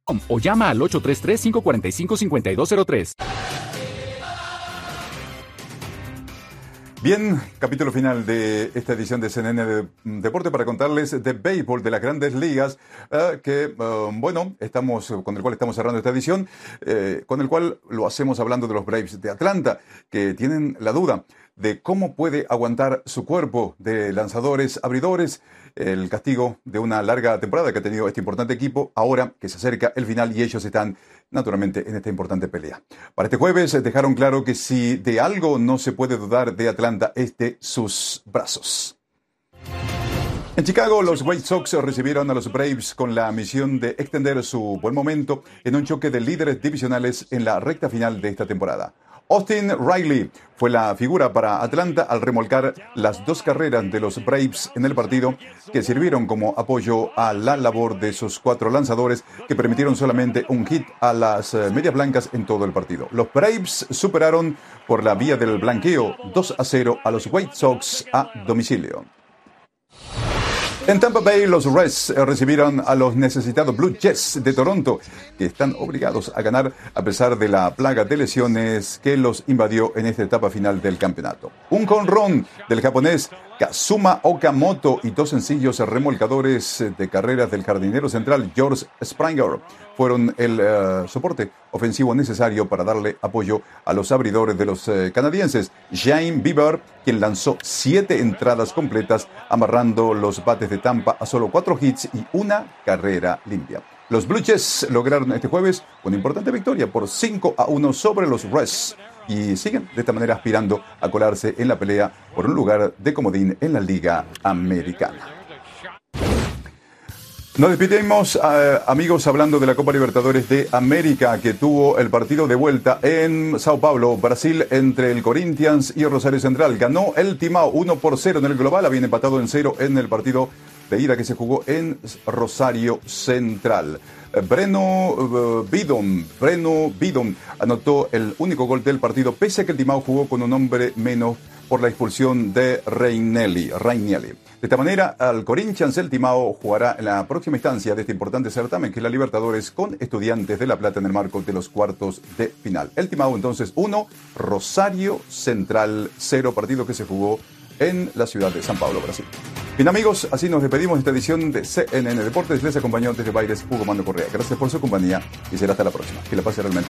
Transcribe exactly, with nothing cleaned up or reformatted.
o llama al ocho tres tres, cinco cuatro cinco, cinco dos cero tres. Bien, capítulo final de esta edición de C N N de Deporte para contarles de béisbol de las Grandes Ligas, eh, que, uh, bueno, estamos con el cual estamos cerrando esta edición, eh, con el cual lo hacemos hablando de los Braves de Atlanta, que tienen la duda de cómo puede aguantar su cuerpo de lanzadores, abridores, el castigo de una larga temporada que ha tenido este importante equipo, ahora que se acerca el final y ellos están naturalmente en esta importante pelea. Para este jueves dejaron claro que si de algo no se puede dudar de Atlanta es de sus brazos. En Chicago, los White Sox recibieron a los Braves con la misión de extender su buen momento en un choque de líderes divisionales en la recta final de esta temporada. Austin Riley fue la figura para Atlanta al remolcar las dos carreras de los Braves en el partido, que sirvieron como apoyo a la labor de sus cuatro lanzadores que permitieron solamente un hit a las medias blancas en todo el partido. Los Braves superaron por la vía del blanqueo dos a cero a los White Sox a domicilio. En Tampa Bay, los Reds recibieron a los necesitados Blue Jays de Toronto, que están obligados a ganar a pesar de la plaga de lesiones que los invadió en esta etapa final del campeonato. Un jonrón del japonés Kazuma Okamoto y dos sencillos remolcadores de carreras del jardinero central George Springer fueron el uh, soporte ofensivo necesario para darle apoyo a los abridores de los uh, canadienses. Shane Bieber, quien lanzó siete entradas completas, amarrando los bates de Tampa a solo cuatro hits y una carrera limpia. Los Blue Jays lograron este jueves una importante victoria por cinco a uno sobre los Reds y siguen de esta manera aspirando a colarse en la pelea por un lugar de comodín en la Liga Americana. Nos despedimos, uh, amigos, hablando de la Copa Libertadores de América, que tuvo el partido de vuelta en Sao Paulo, Brasil, entre el Corinthians y el Rosario Central. Ganó el Timao uno por cero en el global, habían empatado en cero en el partido de ida que se jugó en Rosario Central. Breno uh, Bidon, Breno Bidon anotó el único gol del partido, pese a que el Timao jugó con un hombre menos por la expulsión de Reinelli. Reinelli. De esta manera, al Corinthians el Timao jugará en la próxima instancia de este importante certamen, que es la Libertadores, con Estudiantes de La Plata en el marco de los cuartos de final. El Timao entonces uno, Rosario Central cero, partido que se jugó en la ciudad de San Pablo, Brasil. Bien, amigos, así nos despedimos de esta edición de C N N Deportes. Les acompañó desde Baires Hugo Mando Correa. Gracias por su compañía y será hasta la próxima. Que la pase realmente